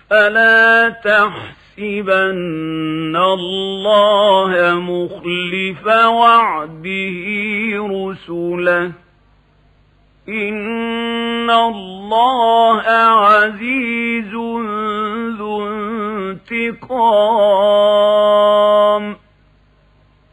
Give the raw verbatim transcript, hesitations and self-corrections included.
فلا تحسبن الله مخلف وعده رسله إن الله عزيز ذو انتقام.